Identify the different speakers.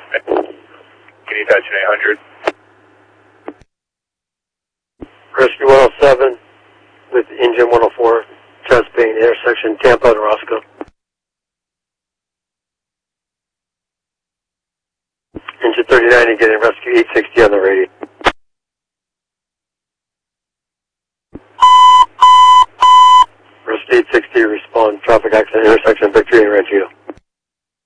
Speaker 1: Can you touch an 800?
Speaker 2: Rescue 107 with engine 104, chest pain, intersection Tampa and Roscoe. Engine 39 and getting rescue 860 on the radio. Rescue 860, respond, traffic accident, intersection Victory and Ranchito.